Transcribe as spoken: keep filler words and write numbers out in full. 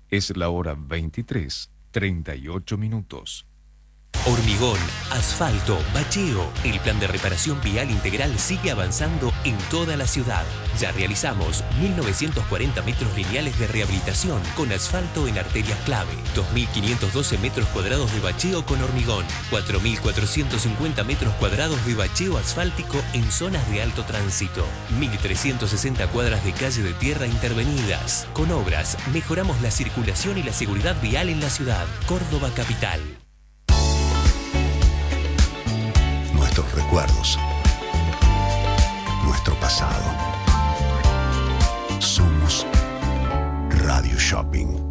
Es la hora veintitrés, treinta y ocho minutos. Hormigón, asfalto, bacheo. El plan de reparación vial integral sigue avanzando en toda la ciudad. Ya realizamos mil novecientos cuarenta metros lineales de rehabilitación con asfalto en arterias clave, dos mil quinientos doce metros cuadrados de bacheo con hormigón, cuatro mil cuatrocientos cincuenta metros cuadrados de bacheo asfáltico en zonas de alto tránsito, mil trescientas sesenta cuadras de calle de tierra intervenidas. Con obras mejoramos la circulación y la seguridad vial en la ciudad. Córdoba Capital. Nuestros recuerdos, nuestro pasado. Somos Radio Shopping.